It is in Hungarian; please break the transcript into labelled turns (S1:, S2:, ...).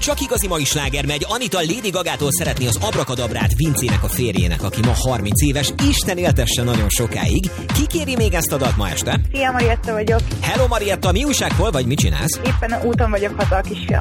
S1: Csak igazi mai sláger megy. Anita Lady Gagától szeretné az Abrakadabrát Vincének a férjének, aki ma 30 éves. Isten éltesse nagyon sokáig. Ki kéri még ezt a dalt ma este?
S2: Szia, Marietta vagyok.
S1: Hello Marietta, mi újság, hol vagy, mit csinálsz?
S2: Éppen úton vagyok haza a kisfiam.